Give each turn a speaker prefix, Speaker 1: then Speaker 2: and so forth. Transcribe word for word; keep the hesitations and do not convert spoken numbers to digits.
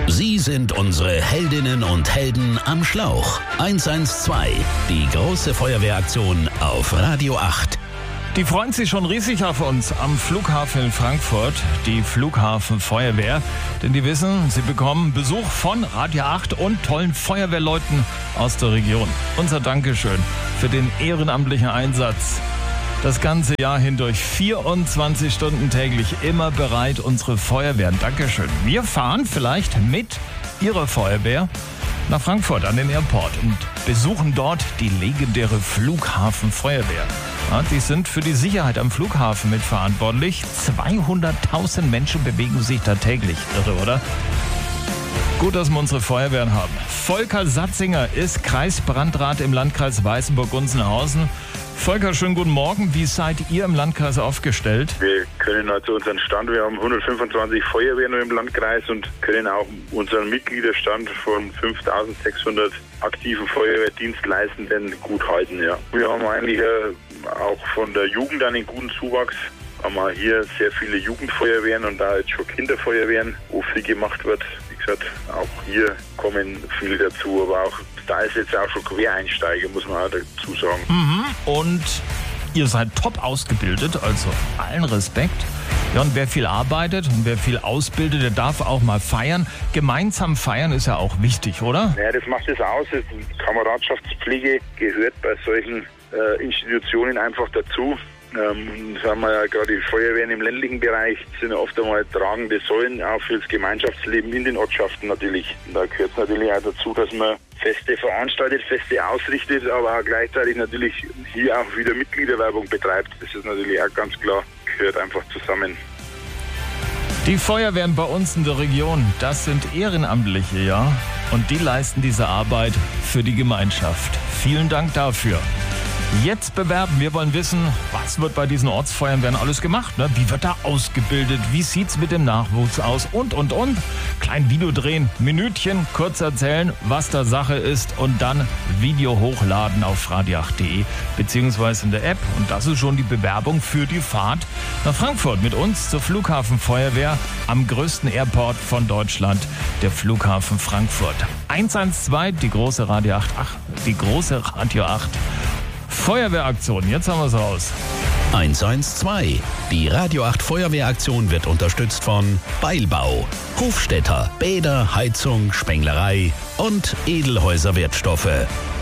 Speaker 1: Sie sind unsere Heldinnen und Helden am Schlauch. eins eins zwei, die große Feuerwehraktion auf Radio acht.
Speaker 2: Die freuen sich schon riesig auf uns am Flughafen in Frankfurt, die Flughafenfeuerwehr. Denn die wissen, sie bekommen Besuch von Radio acht und tollen Feuerwehrleuten aus der Region. Unser Dankeschön für den ehrenamtlichen Einsatz. Das ganze Jahr hindurch, vierundzwanzig Stunden täglich, immer bereit, unsere Feuerwehren. Dankeschön. Wir fahren vielleicht mit Ihrer Feuerwehr nach Frankfurt an den Airport und besuchen dort die legendäre Flughafenfeuerwehr. Ja, die sind für die Sicherheit am Flughafen mitverantwortlich. zweihunderttausend Menschen bewegen sich da täglich. Irre, oder? Gut, dass wir unsere Feuerwehren haben. Volker Satzinger ist Kreisbrandrat im Landkreis Weißenburg-Gunzenhausen. Volker, schönen guten Morgen. Wie seid ihr im Landkreis aufgestellt?
Speaker 3: Wir können also unseren Stand, wir haben hundertfünfundzwanzig Feuerwehren im Landkreis und können auch unseren Mitgliederstand von fünftausendsechshundert aktiven Feuerwehrdienstleistenden gut halten. Ja. Wir haben eigentlich äh, auch von der Jugend einen guten Zuwachs. Haben wir hier sehr viele Jugendfeuerwehren und da jetzt schon Kinderfeuerwehren, wo viel gemacht wird. Wie gesagt, auch hier kommen viele dazu, aber auch da ist jetzt auch schon Quereinsteiger, muss man auch dazu sagen.
Speaker 2: Mhm. Und ihr seid top ausgebildet, also allen Respekt. Ja, und wer viel arbeitet und wer viel ausbildet, der darf auch mal feiern. Gemeinsam feiern ist ja auch wichtig, oder?
Speaker 3: Ja, das macht es aus. Die Kameradschaftspflege gehört bei solchen äh, Institutionen einfach dazu. Ähm, sagen wir ja, gerade die Feuerwehren im ländlichen Bereich sind ja oft einmal tragende Säulen auch für das Gemeinschaftsleben in den Ortschaften natürlich. Und da gehört es natürlich auch dazu, dass man Feste veranstaltet, Feste ausrichtet, aber auch gleichzeitig natürlich hier auch wieder Mitgliederwerbung betreibt. Das ist natürlich auch ganz klar, gehört einfach zusammen.
Speaker 2: Die Feuerwehren bei uns in der Region, das sind Ehrenamtliche, ja. Und die leisten diese Arbeit für die Gemeinschaft. Vielen Dank dafür. Jetzt bewerben. Wir wollen wissen, was wird bei diesen Ortsfeuerwehren alles gemacht? Ne? Wie wird da ausgebildet? Wie sieht's mit dem Nachwuchs aus? Und, und, und. Klein Video drehen, Minütchen, kurz erzählen, was da Sache ist und dann Video hochladen auf radio acht punkt de beziehungsweise in der App. Und das ist schon die Bewerbung für die Fahrt nach Frankfurt mit uns zur Flughafenfeuerwehr am größten Airport von Deutschland, der Flughafen Frankfurt. eins eins zwei, die große Radio acht, ach, die große Radio acht. Feuerwehraktion, jetzt haben wir es raus.
Speaker 1: eins eins zwei, die Radio acht Feuerwehraktion wird unterstützt von Beilbau, Hofstädter, Bäder, Heizung, Spenglerei und Edelhäuser Wertstoffe.